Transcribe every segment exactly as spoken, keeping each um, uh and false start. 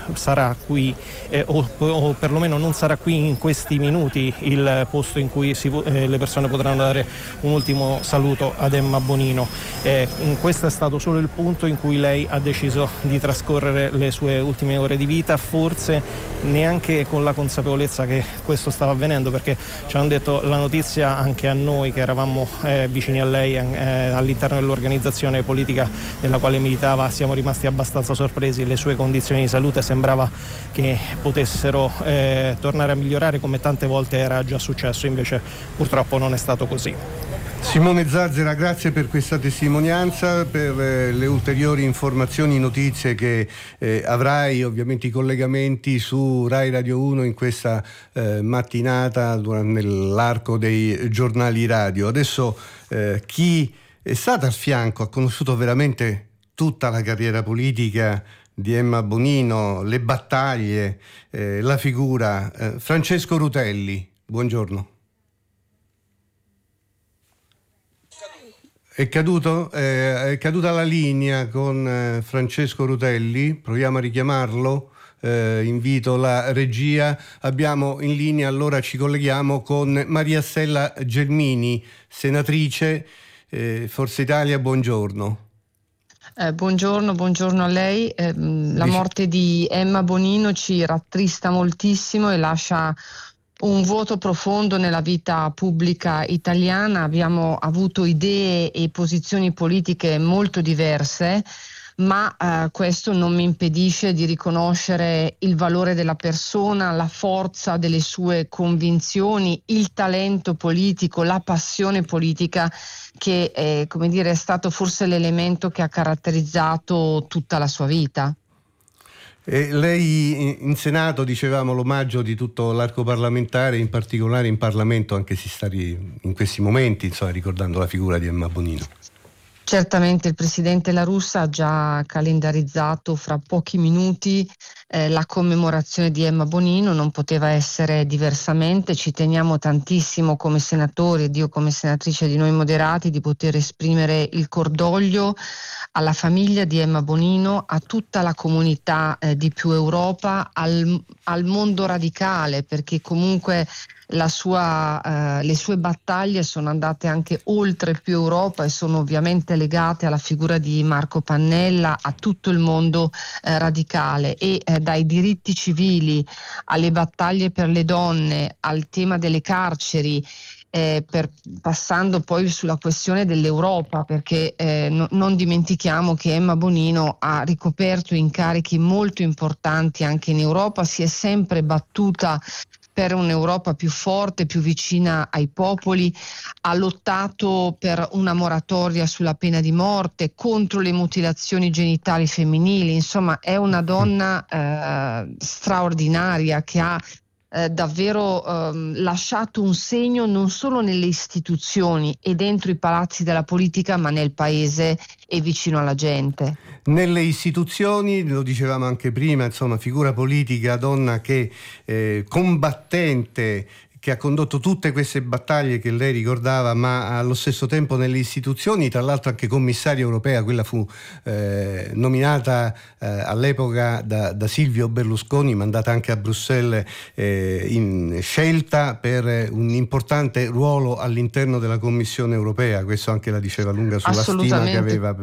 sarà qui eh, o, o perlomeno non sarà qui in questi minuti il posto in cui si, eh, le persone potranno dare un ultimo saluto ad Emma Bonino. Eh, questo è stato solo il punto in cui lei ha deciso di trascorrere le sue ultime ore di vita, forse neanche con la consapevolezza che questo stava avvenendo, perché ci hanno detto la notizia anche a noi che eravamo eh, vicini a lei eh, all'interno dell'organizzazione politica nella quale militava, siamo rimasti abbastanza sorpresi. Le sue condizioni di salute sembrava che potessero eh, tornare a migliorare, come tante volte era già successo, invece purtroppo non è stato così. Simone Zazzera, grazie per questa testimonianza, per eh, le ulteriori informazioni, notizie che eh, avrai, ovviamente i collegamenti su Rai Radio uno in questa eh, mattinata durante, nell'arco dei giornali radio. Adesso eh, chi è stato al fianco, ha conosciuto veramente tutta la carriera politica di Emma Bonino, le battaglie, eh, la figura, eh, Francesco Rutelli, buongiorno. È caduto? Eh, è caduta la linea con eh, Francesco Rutelli, proviamo a richiamarlo, eh, invito la regia. Abbiamo in linea, allora ci colleghiamo con Maria Stella Gelmini, senatrice eh, Forza Italia, buongiorno. Eh, buongiorno, buongiorno a lei. Eh, la morte di Emma Bonino ci rattrista moltissimo e lascia un vuoto profondo nella vita pubblica italiana. Abbiamo avuto idee e posizioni politiche molto diverse, ma eh, questo non mi impedisce di riconoscere il valore della persona, la forza delle sue convinzioni, il talento politico, la passione politica che eh, come dire, è stato forse l'elemento che ha caratterizzato tutta la sua vita. E lei in Senato, dicevamo, l'omaggio di tutto l'arco parlamentare, in particolare in Parlamento anche si sta in questi momenti, insomma, ricordando la figura di Emma Bonino. Certamente il Presidente La Russa ha già calendarizzato fra pochi minuti eh, la commemorazione di Emma Bonino, non poteva essere diversamente. Ci teniamo tantissimo come senatori ed io come senatrice di Noi Moderati di poter esprimere il cordoglio alla famiglia di Emma Bonino, a tutta la comunità eh, di Più Europa, al, al mondo radicale, perché comunque la sua, eh, le sue battaglie sono andate anche oltre Più Europa e sono ovviamente legate alla figura di Marco Pannella, a tutto il mondo eh, radicale e eh, dai diritti civili alle battaglie per le donne, al tema delle carceri, Eh, per, passando poi sulla questione dell'Europa, perché eh, no, non dimentichiamo che Emma Bonino ha ricoperto incarichi molto importanti anche in Europa, si è sempre battuta per un'Europa più forte, più vicina ai popoli, ha lottato per una moratoria sulla pena di morte, contro le mutilazioni genitali femminili, insomma è una donna eh, straordinaria che ha Eh, davvero ehm, lasciato un segno non solo nelle istituzioni e dentro i palazzi della politica, ma nel paese e vicino alla gente. Nelle istituzioni, lo dicevamo anche prima, insomma, figura politica, donna che eh, combattente, che ha condotto tutte queste battaglie che lei ricordava, ma allo stesso tempo nelle istituzioni, tra l'altro anche commissaria europea, quella fu eh, nominata eh, all'epoca da, da Silvio Berlusconi, mandata anche a Bruxelles eh, in scelta per un importante ruolo all'interno della Commissione europea. Questo anche la diceva lunga sulla stima che aveva.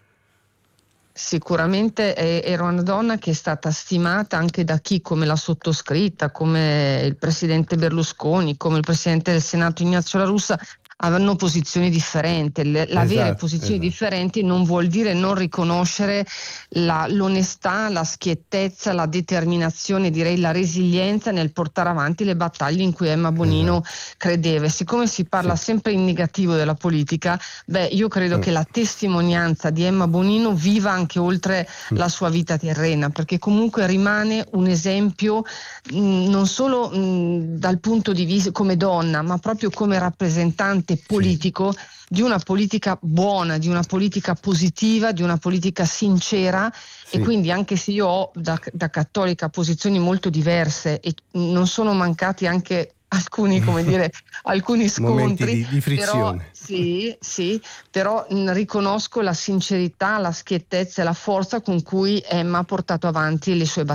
Sicuramente eh, era una donna che è stata stimata anche da chi come la sottoscritta, come il presidente Berlusconi, come il presidente del Senato Ignazio La Russa, avevano posizioni differenti. L'avere esatto, posizioni esatto. differenti non vuol dire non riconoscere la, l'onestà, la schiettezza, la determinazione, direi la resilienza nel portare avanti le battaglie in cui Emma Bonino esatto. credeva. E siccome si parla sì. sempre in negativo della politica, beh, io credo mm. che la testimonianza di Emma Bonino viva anche oltre mm. la sua vita terrena, perché comunque rimane un esempio mh, non solo mh, dal punto di vista come donna, ma proprio come rappresentante politico sì. di una politica buona, di una politica positiva, di una politica sincera sì. e quindi anche se io ho da, da cattolica posizioni molto diverse e non sono mancati anche alcuni, come dire, alcuni scontri di, di frizione. Però, sì, sì, però mh, riconosco la sincerità, la schiettezza e la forza con cui Emma ha portato avanti le sue battaglie.